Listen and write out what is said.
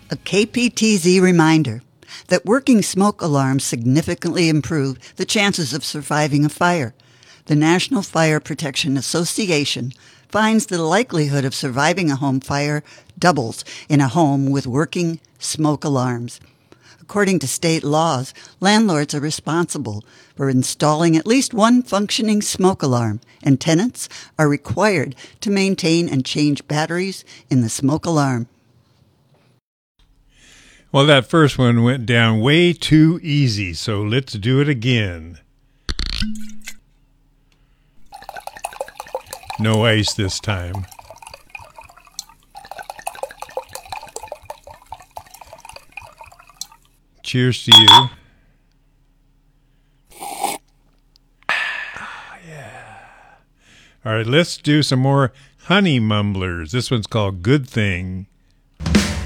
A KPTZ reminder that working smoke alarms significantly improve the chances of surviving a fire. The National Fire Protection Association finds the likelihood of surviving a home fire doubles in a home with working smoke alarms. According to state laws, landlords are responsible for installing at least one functioning smoke alarm, and tenants are required to maintain and change batteries in the smoke alarm. Well, that first one went down way too easy, so let's do it again. No ice this time. Cheers to you. Yeah. All right, let's do some more honey mumblers. This one's called Good Thing.